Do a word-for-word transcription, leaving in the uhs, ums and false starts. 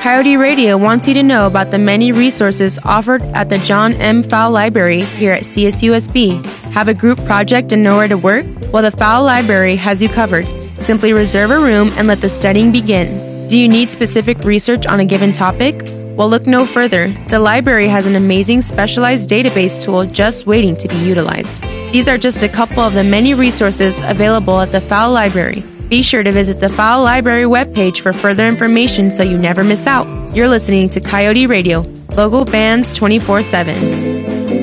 Coyote Radio wants you to know about the many resources offered at the John M. Fowle Library here at C S U S B. Have a group project and nowhere to work? Well, the Fowle Library has you covered. Simply reserve a room and let the studying begin. Do you need specific research on a given topic? Well, look no further. The library has an amazing specialized database tool just waiting to be utilized. These are just a couple of the many resources available at the Fowle Library. Be sure to visit the Fowle Library webpage for further information so you never miss out. You're listening to Coyote Radio, local bands twenty-four seven.